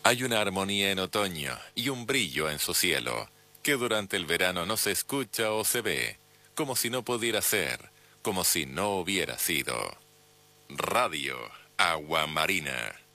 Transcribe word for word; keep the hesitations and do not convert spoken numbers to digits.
Hay una armonía en otoño y un brillo en su cielo, que durante el verano no se escucha o se ve, como si no pudiera ser, como si no hubiera sido. Radio Agua Marina.